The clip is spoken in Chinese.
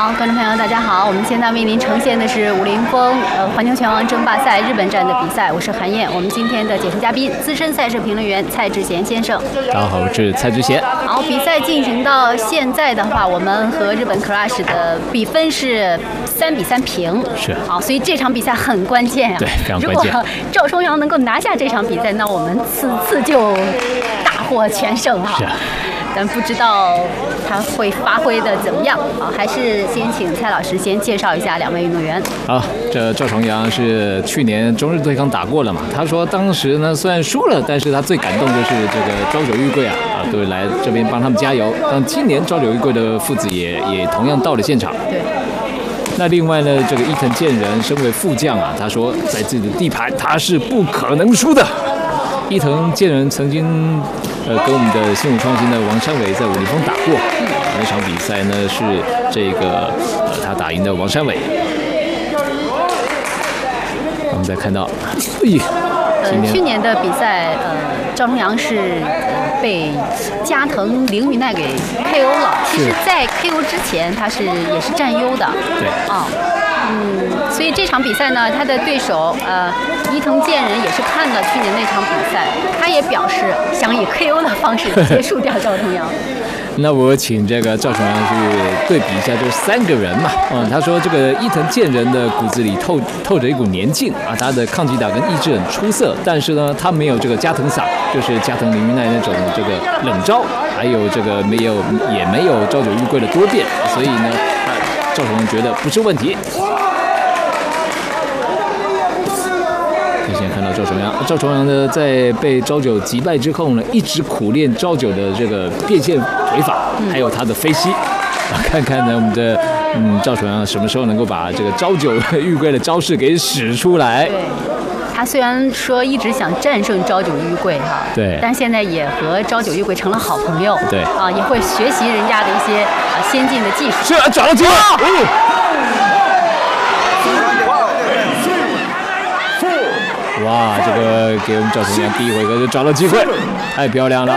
好，观众朋友，大家好！我们现在为您呈现的是武林风环球拳王争霸赛日本站的比赛，我是韩燕。我们今天的解说嘉宾，资深赛事评论员蔡志贤先生。 大家好，我是蔡志贤。 好，比赛进行到现在的话，我们和日本 Crush 的比分是3-3平。 是。 好，所以这场比赛很关键啊。 对，非常关键。 如果赵崇洋能够拿下这场比赛，那我们此次就大获全胜啊。 是。 但不知道他会发挥的怎么样啊？还是先请蔡老师先介绍一下两位运动员。 好，这赵崇洋是去年中日对抗打过了嘛？他说当时呢虽然输了，但是他最感动就是这个朝九玉桂都来这边帮他们加油。但今年朝九玉桂的父子也同样到了现场。 对。 那另外呢，这个伊藤健人身为副将他说在自己的地盘他是不可能输的。伊藤健人曾经跟我们的新武创新的王山伟在武林风打过，那场比赛呢是这个他打赢的王山伟。我们再看到， 去年的比赛，赵崇洋是被加藤绫羽奈给 KO 了。其实，在 KO 之前，他也是占优的。 对。 所以这场比赛呢，他的对手伊藤健人也是看了去年那场比赛，他也表示想以 KO 的方式结束掉赵崇洋。 那我请这个赵崇洋去对比一下这3个人嘛。他说这个伊藤健人的骨子里透着一股年劲他的抗击打跟意志很出色，但是呢，他没有这个加藤嗓，就是加藤绫羽奈那种这个冷招，还有这个也没有朝九玉桂的多变，所以呢，赵崇洋觉得不是问题。现在看到赵崇洋呢，在被朝九击败之后呢，一直苦练朝九的这个变线腿法，还有他的飞膝。看看呢，我们的赵崇洋什么时候能够把这个朝九玉桂的招式给使出来？ 对，他虽然说一直想战胜朝九玉桂对， 但现在也和朝九玉桂成了好朋友。 对也会学习人家的一些先进的技术。 是找到机会。哇，这个给我们赵崇洋第一回合就找到机会，太漂亮了。